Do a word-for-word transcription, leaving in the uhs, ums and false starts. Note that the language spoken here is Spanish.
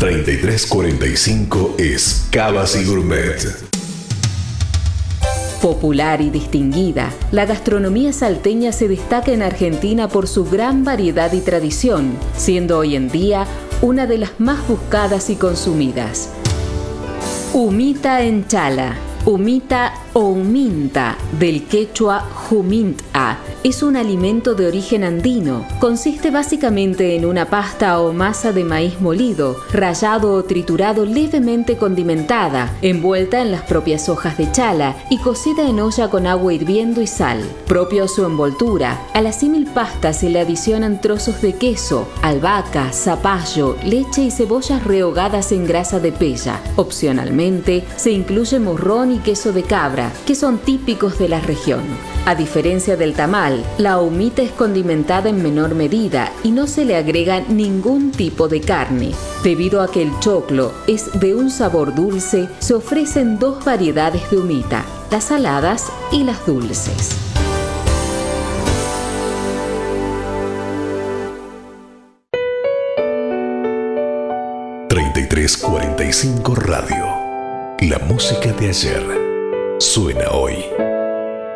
treinta y tres cuarenta y cinco es Cavas y Gourmet. Popular y distinguida, la gastronomía salteña se destaca en Argentina por su gran variedad y tradición, siendo hoy en día una de las más buscadas y consumidas. Humita en chala. Humita o huminta, del quechua huminta, es un alimento de origen andino. Consiste básicamente en una pasta o masa de maíz molido, rallado o triturado levemente condimentada, envuelta en las propias hojas de chala y cocida en olla con agua hirviendo y sal. Propio a su envoltura, a la símil pasta se le adicionan trozos de queso, albahaca, zapallo, leche y cebollas rehogadas en grasa de pella. Opcionalmente, se incluye morrón y queso de cabra, que son típicos de la región. A diferencia del tamal, la humita es condimentada en menor medida y no se le agrega ningún tipo de carne. Debido a que el choclo es de un sabor dulce, se ofrecen dos variedades de humita, las saladas y las dulces. treinta y tres cuarenta y cinco Radio. La música de ayer suena hoy.